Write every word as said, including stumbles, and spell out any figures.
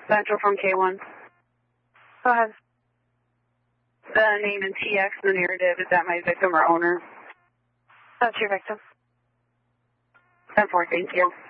Central from K one. Go ahead. The name in T X, the narrative, is that my victim or owner? That's your victim. ten four, thank you.